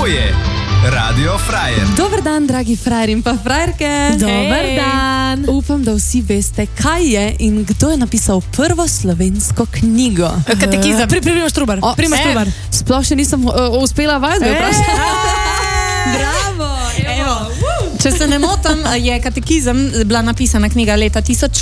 To je Radio Frajer. Dober dan, dragi frajer in pa frajerke. Dober dan. Upam, da vsi veste, kaj je in kdo je napisal prvo slovensko knjigo. Katekizem. Primož Trubar. Primož Trubar. Sploh še nisem uspela vas vprašati. Bravo. Evo. Če se ne motim, je katekizem bila napisana knjiga leta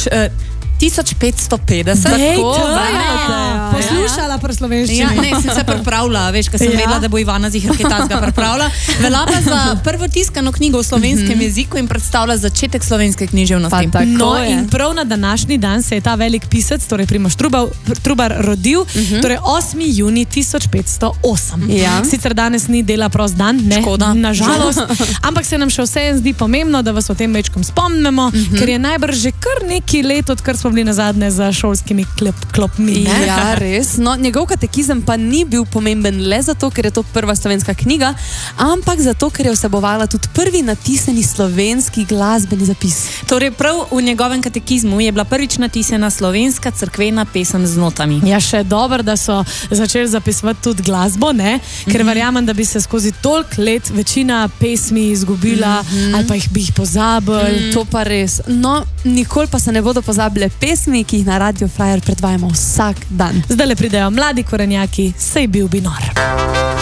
1550. Poslušala pri slovenščini. Ja, ne, sem se pripravila, veš, ko sem vedela, da bo Ivana Ziher kaj takega pripravila. Velja pa za prvo tiskano knjigo v slovenskem jeziku in predstavlja začetek slovenske književnosti. No in prav na današnji dan se je ta velik pisec, torej Primož Trubar, rodil, torej 8. juni 1508. Sicer danes ni dela prost dan, ne, nažalost, ampak se nam še vseeno zdi pomembno, da vas o tem večkom spomnimo, ker je najbrž že kar neki let, odkar smo bili nazadnje za šolskimi klopmi. Ja, res. No, njegov katekizem pa ni bil pomemben le zato, ker je to prva slovenska knjiga, ampak zato, ker je vsebovala tudi prvi natisnjeni slovenski glasbeni zapis. Torej, prav v njegovem katekizmu je bila prvič natisnjena slovenska cerkvena pesem z notami. Ja, še dobro, da so začeli zapisovati tudi glasbo, ne? Ker verjamem, da bi se skozi toliko let večina pesmi izgubila ali pa bi jih pozabili. To pa res. No, nikoli pa se ne bodo pozabile pesmi, ki jih na Radio Frajer predvajamo vsak dan. Zdaj le pridejo mladi korenjaki, sej bil bi nor.